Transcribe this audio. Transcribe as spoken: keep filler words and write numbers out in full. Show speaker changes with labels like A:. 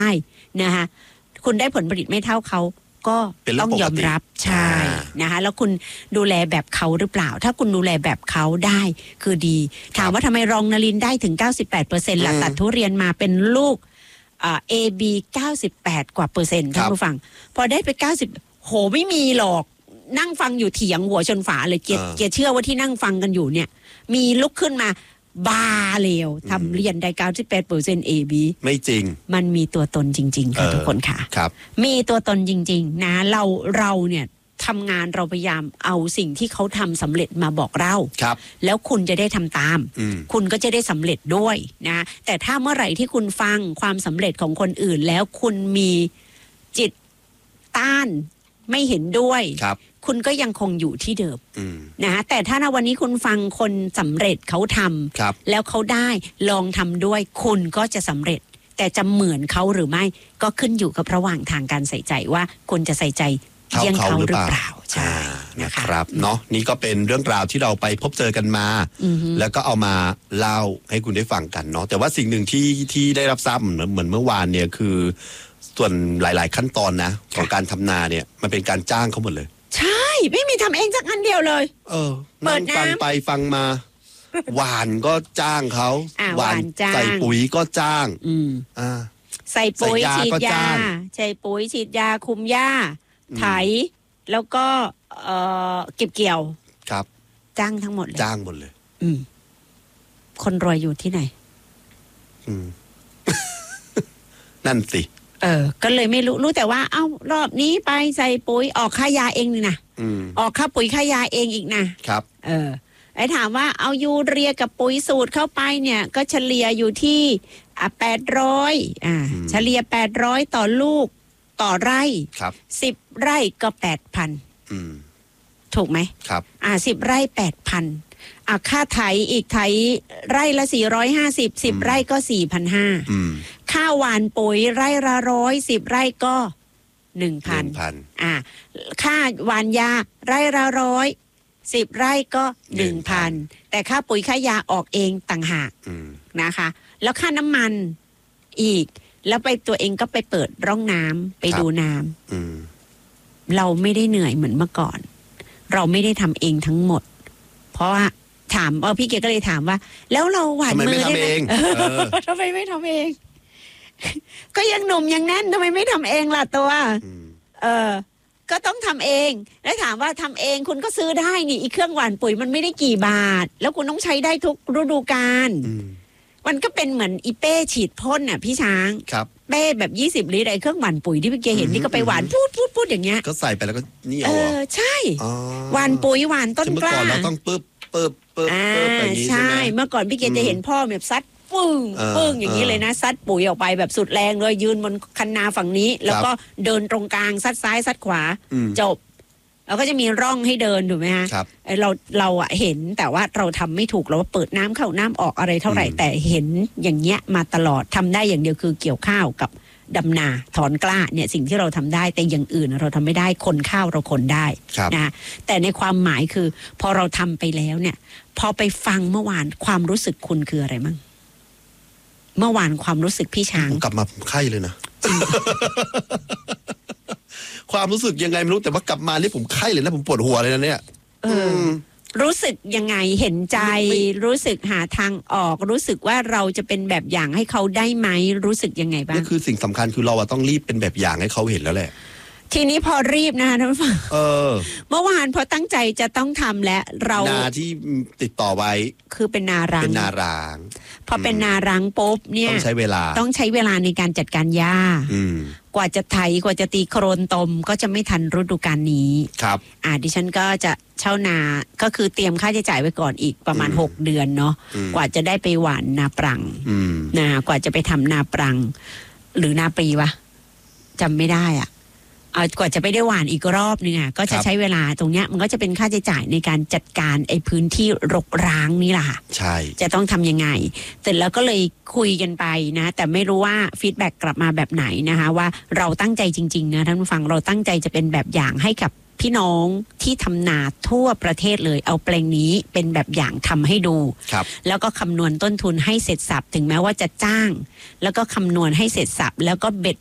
A: นะคะคุณได้ผลผลิตไม่เท่าเขาก็ต้องยอมรับใช่นะคะแล้วคุณดูแลแบบเขาหรือเปล่าถ้าคุณดูแลแบบเขาได้คือดีถามว่าทำไมรองนลินได้ถึง เก้าสิบแปดเปอร์เซ็นต์ หลักตัดทุเรียนมาเป็นลูกอ่า เอ บี เก้าสิบแปดกว่าเปอร์เซ็นต์ท่านผู้ฟังพอได้ไปเก้าสิบโหไม่มีหรอกนั่งฟังอยู่เถียงหัวชนฝาเลยเกียเกียเชื่อว่าที่นั่งฟังกันอยู่เนี่ยมีลุกขึ้นมาบาเลวทำเรียนได้ เก้าสิบแปดเปอร์เซ็นต์ เอ บี
B: ไม่จริง
A: มันมีตัวตนจริงๆค่ะทุกคนค่ะ
B: ครับ
A: มีตัวตนจริงๆนะเราเราเนี่ยทำงานเราพยายามเอาสิ่งที่เขาทำสำเร็จมาบอกเรา
B: ครับ
A: แล้วคุณจะได้ทำตามคุณก็จะได้สำเร็จด้วยนะแต่ถ้าเมื่อไหร่ที่คุณฟังความสำเร็จของคนอื่นแล้วคุณมีจิตต้านไม่เห็นด้วยคุณก็ยังคงอยู่ที่เดิมนะแต่ถ้าในวันนี้คุณฟังคนสำเร็จเขาทำแล้วเขาได้ลองทำด้วยคุณก็จะสำเร็จแต่จะเหมือนเขาหรือไม่ก็ขึ้นอยู่กับระหว่างทางการใส่ใจว่าคุณจะใส่ใจเยี่ยงเขาหรือเปล่าใช่
B: นะครับเนาะนี่ก็เป็นเรื่องราวที่เราไปพบเจอกันมาแล้วก็เอามาเล่าให้คุณได้ฟังกันเนาะแต่ว่าสิ่งหนึ่งที่ที่ได้รับทราบเหมือนเหมือนเมื่อวานเนี่ยคือส่วนหลายๆขั้นตอนนะของการทำนาเนี่ยมันเป็นการจ้างเขาหมดเลย
A: ใช่ไม่มีทำเองสักอันเดียวเลย
B: เออนั่งฟังไปฟังมาหวานก็จ้างเขาหวานใส่ปุ๋ยก็จ้าง
A: อืม
B: อ่า
A: ใส่ปุ๋ยฉีดยาใส่ปุ๋ยฉีดยาคุมหญ้าไถแล้วก็เอ่อเก็บเกี่ยว
B: ครับ
A: จ้างทั้งหมดเลย
B: จ้างหมดเลย
A: อืมคนรวยอยู่ที่ไหน
B: อืม นั่นสิ
A: เออก็เลยไม่รู้รู้แต่ว่าเอ้ารอบนี้ไปใส่ปุ๋ยออกค่ายาเองนี่นะออกค่าปุ๋ยค่ายาเองอีกนะครับเออไอ้ถามว่าเอายูเรียกับปุ๋ยสูตรเข้าไปเนี่ยก็เฉลี่ยอยู่ที่อ่ะแปดร้อยอ่าเฉลี่ยแปดร้อยต่อลูกต่อไร่
B: ครับ
A: สิบไร่ก็แปดพันถูกไหม
B: ครับ
A: อ่าสิบไร่แปดพันอ่ะค่าไถอีกไถไร่ละสี่ร้อยห้าสิบสิบไร่ก็สี่พันห้าค่าหว่านปุ๋ยไร่ละร้อยสิบไร่ก็หนึ่งพันอ่าค่าหว่านยาไร่ละร้อยสิบไร่ก็หนึ่งพันแต่ค่าปุ๋ยค่ายาออกเองต่างหากนะคะแล้วค่าน้ำมันอีกแล้วไปตัวเองก็ไปเปิดร่องน้ำไปดูน้ำเราไม่ได้เหนื่อยเหมือนเมื่อก่อนเราไม่ได้ทำเองทั้งหมดเพราะว่าถามเออพี่เก๋ก็เลยถามว่าแล้วเราหวานมือได้ไหมทำไมไม่ทำเองก็ยังหนุ่มยังแน่นทำไมไม่ทำเองล่ะตัวเออก็ต้องทำเองแล้วถามว่าทำเองคุณก็ซื้อได้นี่อีเครื่องหว่านปุ๋ยมันไม่ได้กี่บาทแล้วคุณต้องใช้ได้ทุกฤดูกาลมันก็เป็นเหมือนอีเป้ฉีดพ่นน่ะพี่ช้างเป้แบบยี่สิบลิตรไอ้เครื่องหว่านปุ๋ยที่พี่เก๋เห็นนี่ก็ไปหว่านพูดพูดพูดอย่างเงี้ย
B: ก็ใส่ไปแล้วก็นี่เอา
A: เออใช่หว่านปุ๋ยหว่านต้นกล้า
B: เมื่อก่อนเราต้องปึ๊บปึ๊บปึ๊บปึ๊บอย่างนี้ใช่ไหม
A: ใช่เมื่อก่อนพี่เก๋จะเห็นพ่อแบบซัดปึ้งปึ้งอย่างนี้เลยนะซัดปุ๋ยออกไปแบบสุดแรงเลยยืนบนคันนาฝั่งนี้แล้วก็เดินตรงกลางซัดซ้ายซัดขวาจบแล้วก็จะมีร่องให้เดินถูกไหมฮะเราเราอะเห็นแต่ว่าเราทำไม่ถูกเราเปิดน้ำเข้าน้ำออกอะไรเท่าไหร่แต่เห็นอย่างเงี้ยมาตลอดทำได้อย่างเดียวคือเกี่ยวข้าวกับดำนาถอนกล้าเนี่ยสิ่งที่เราทำได้แต่อย่างอื่นเราทำไม่ได้คนข้าวเราคนได้นะแต่ในความหมายคือพอเราทำไปแล้วเนี่ยพอไปฟังเมื่อวานความรู้สึกคุณคืออะไรมั่งเมื่อวานความรู้สึกพี่ช้าง
B: กลับมาไข้เลยนะ ความรู้สึกยังไงไม่รู้แต่ว่ากลับมานี่ผมไข้เลยนะผมปวดหัวเลยนะเนี่ย
A: รู้สึกยังไงเห็นใจรู้สึกหาทางออกรู้สึกว่าเราจะเป็นแบบอย่างให้เขาได้ไหมรู้สึกยังไงบ้าง
B: นี่คือสิ่งสำคัญคือเราต้องรีบเป็นแบบอย่างให้เขาเห็นแล้วแหละ
A: ทีนี้พอรีบนะคะท่านผู้ฟัง
B: เออ
A: เมื่อวานพอตั้งใจจะต้องทำและเรา
B: นาที่ติดต่อไว้
A: คือเป็นนารัง
B: เป็นนารัง
A: พอเป็นนารังปุ๊บเนี่ย
B: ต้องใช้เวลา
A: ต้องใช้เวลาในการจัดการหญ้ากว่าจะไถกว่าจะตีโครนตมก็จะไม่ทันฤดูกาลนี้
B: ครับ
A: อ่าดิฉันก็จะเช่านาก็คือเตรียมค่าใช้จ่ายไว้ก่อนอีกประมาณหกเดือนเนาะกว่าจะได้ไปหว่านนาปรังนะกว่าจะไปทำนาปรังหรือนาปรีวะจำไม่ได้อ่ะเอากว่าจะไปได้หว่านอีกรอบนึงอ่ะก็จะใช้เวลาตรงเนี้ยมันก็จะเป็นค่าใช้จ่ายในการจัดการไอ้พื้นที่รกร้างนี่แหละ
B: ใช่
A: จะต้องทำยังไงเสร็จแล้วก็เลยคุยกันไปนะแต่ไม่รู้ว่าฟีดแบ็กกลับมาแบบไหนนะคะว่าเราตั้งใจจริงๆนะท่านผู้ฟังเราตั้งใจจะเป็นแบบอย่างให้กับพี่น้องที่ทำนาทั่วประเทศเลยเอาแปลงนี้เป็นแบบอย่างทำให้ดู
B: ครับ
A: แล้วก็คำนวณต้นทุนให้เสร็จสับถึงแม้ว่าจะจ้าง แล้วก็คำนวณให้เสร็จสับแล้วก็เบ็ด